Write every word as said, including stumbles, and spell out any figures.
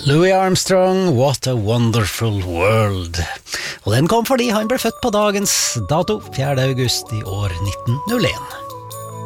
Louis Armstrong, What a Wonderful World. Og den kom fordi han ble født på dagens dato, fjerde august i år nitten null en.